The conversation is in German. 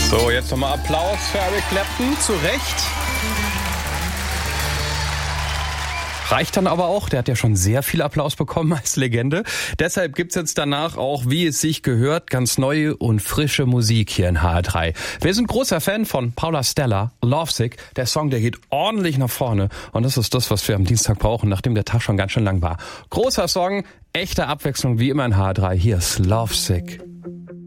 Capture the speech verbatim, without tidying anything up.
So, jetzt nochmal Applaus für Eric Clapton, zu Recht. Reicht dann aber auch, der hat ja schon sehr viel Applaus bekommen als Legende. Deshalb gibt's jetzt danach auch, wie es sich gehört, ganz neue und frische Musik hier in H R drei. Wir sind großer Fan von Paula Stella, Lovesick. Der Song, der geht ordentlich nach vorne und das ist das, was wir am Dienstag brauchen, nachdem der Tag schon ganz schön lang war. Großer Song, echte Abwechslung wie immer in H R drei. Hier ist Lovesick.